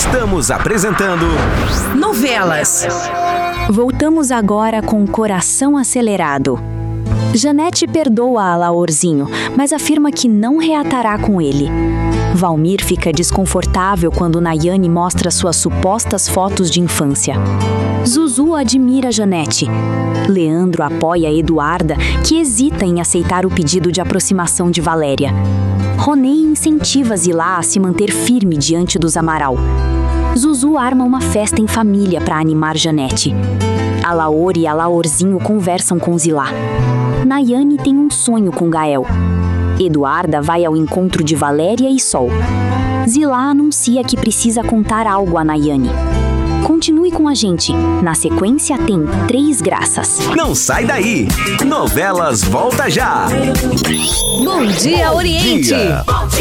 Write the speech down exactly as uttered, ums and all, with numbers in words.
Estamos apresentando Novelas. Voltamos agora com o coração acelerado. Janete perdoa Alaorzinho, mas afirma que não reatará com ele. Valmir fica desconfortável quando Nayane mostra suas supostas fotos de infância. Zuzu admira Janete. Leandro apoia Eduarda, que hesita em aceitar o pedido de aproximação de Valéria. Ronei incentiva Zilá a se manter firme diante dos Amaral. Zuzu arma uma festa em família para animar Janete. Alaor e Alaorzinho conversam com Zilá. Nayane tem um sonho com Gael. Eduarda vai ao encontro de Valéria e Sol. Zilá anuncia que precisa contar algo a Nayane. Continue com a gente. Na sequência tem Três Graças. Não sai daí! Novelas volta já! Bom dia, Oriente! Dia.